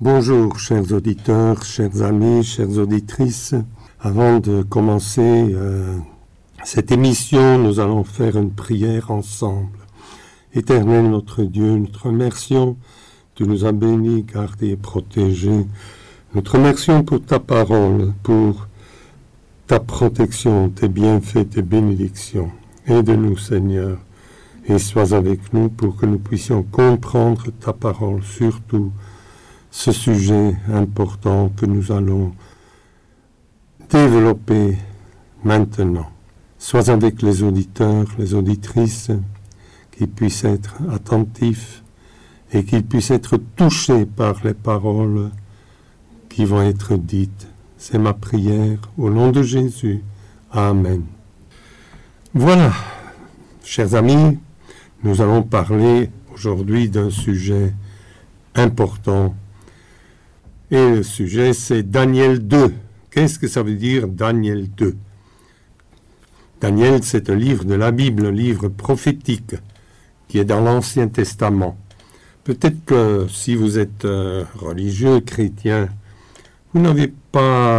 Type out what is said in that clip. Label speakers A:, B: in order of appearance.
A: Bonjour chers auditeurs, chers amis, chères auditrices. Avant de commencer cette émission, nous allons faire une prière ensemble. Éternel notre Dieu, nous te remercions, tu nous as bénis, gardés et protégés. Nous te remercions pour ta parole, pour ta protection, tes bienfaits, tes bénédictions. Aide-nous Seigneur et sois avec nous pour que nous puissions comprendre ta parole, surtout ce sujet important que nous allons développer maintenant. Sois avec les auditeurs, les auditrices, qu'ils puissent être attentifs et qu'ils puissent être touchés par les paroles qui vont être dites. C'est ma prière au nom de Jésus. Amen. Voilà, chers amis, nous allons parler aujourd'hui d'un sujet important. Et le sujet, c'est Daniel 2. Qu'est-ce que ça veut dire Daniel 2 ? Daniel, c'est un livre de la Bible, un livre prophétique qui est dans l'Ancien Testament. Peut-être que si vous êtes religieux, chrétien, vous n'avez pas